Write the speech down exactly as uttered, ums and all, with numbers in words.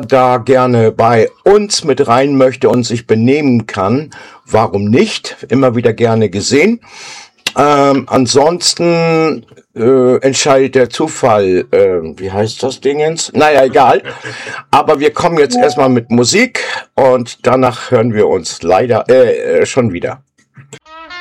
da gerne bei uns mit rein möchte und sich benehmen kann, warum nicht? Immer wieder gerne gesehen. Ähm, ansonsten äh, entscheidet der Zufall, äh, wie heißt das Dingens? Naja, egal. Aber wir kommen jetzt erstmal mit Musik und danach hören wir uns leider äh, äh, schon wieder.